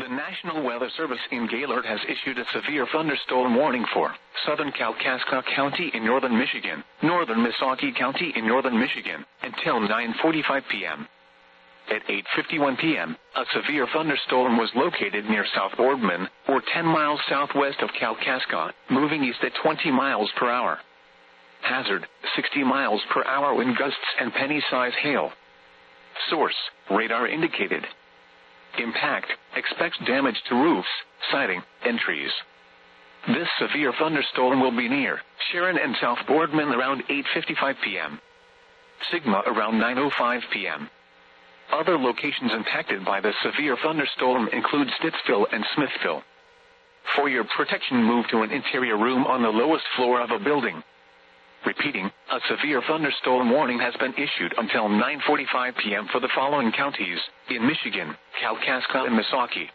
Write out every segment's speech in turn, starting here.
The National Weather Service in Gaylord has issued a severe thunderstorm warning for southern Kalkaska County in northern Michigan, northern Missaukee County in northern Michigan, until 9:45 p.m. At 8:51 p.m., a severe thunderstorm was located near South Boardman, or 10 miles southwest of Kalkaska, moving east at 20 miles per hour. Hazard, 60 miles per hour wind gusts and penny-size hail. Source, radar indicated. Impact, expects damage to roofs, siding, and trees. This severe thunderstorm will be near Sharon and South Boardman around 8:55 p.m. Sigma around 9:05 p.m. Other locations impacted by the severe thunderstorm include Stittsville and Smithville. For your protection, move to an interior room on the lowest floor of a building. Repeating, a severe thunderstorm warning has been issued until 9:45 p.m. for the following counties in Michigan, Kalkaska, and Missaukee.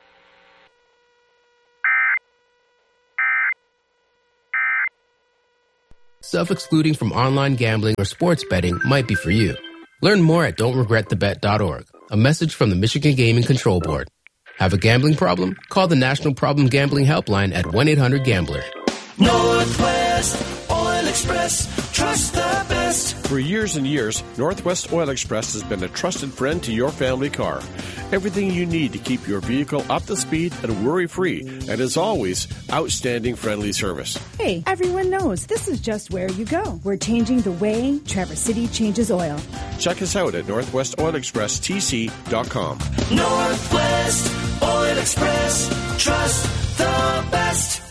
Self-excluding from online gambling or sports betting might be for you. Learn more at don'tregretthebet.org. A message from the Michigan Gaming Control Board. Have a gambling problem? Call the National Problem Gambling Helpline at 1-800-GAMBLER. Northwest Oil Express, trust the best. For years and years, Northwest Oil Express has been a trusted friend to your family car. Everything you need to keep your vehicle up to speed and worry-free, and as always, outstanding friendly service. Hey, everyone knows this is just where you go. We're changing the way Traverse City changes oil. Check us out at NorthwestOilExpressTC.com. Northwest Oil Express, trust the best.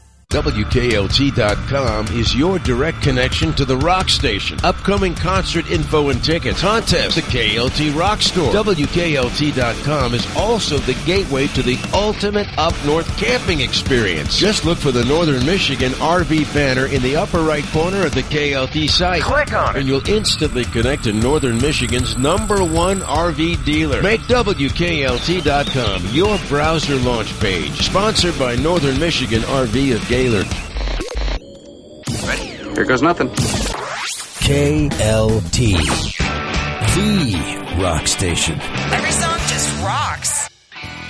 WKLT.com is your direct connection to the rock station. Upcoming concert info and tickets, contests, the KLT Rock Store. WKLT.com is also the gateway to the ultimate up-north camping experience. Just look for the Northern Michigan RV banner in the upper right corner of the KLT site. Click on it, and you'll instantly connect to Northern Michigan's #1 RV dealer. Make WKLT.com your browser launch page. Sponsored by Northern Michigan RV of Gaylord. Ready? Here goes nothing. KLT, the rock station. Every song just rocks.